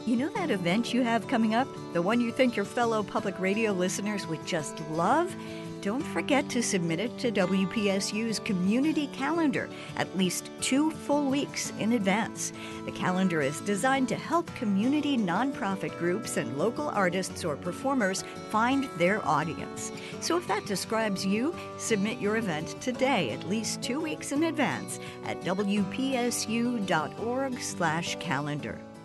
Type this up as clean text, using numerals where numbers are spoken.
You know that event you have coming up? The one you think your fellow public radio listeners would just love? Don't forget to submit it to WPSU's community calendar at least 2 full weeks in advance. The calendar is designed to help community nonprofit groups and local artists or performers find their audience. So if that describes you, submit your event today at least 2 weeks in advance at WPSU.org/calendar.